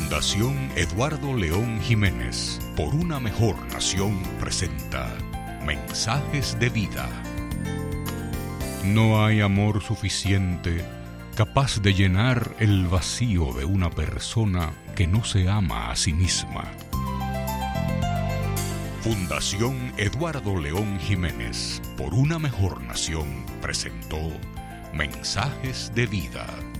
Fundación Eduardo León Jiménez, por una mejor nación, presenta Mensajes de Vida. No hay amor suficiente capaz de llenar el vacío de una persona que no se ama a sí misma. Fundación Eduardo León Jiménez, por una mejor nación, presentó Mensajes de Vida.